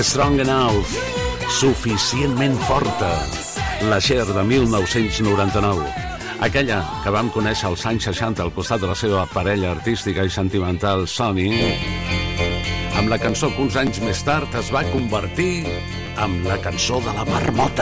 Strong Enough, suficientment forta. La Cher de 1999, aquella que vam conèixer als anys 60 al costat de la seva parella artística i sentimental Sonny, amb la cançó que uns anys més tard es va convertir en la cançó de la marmota.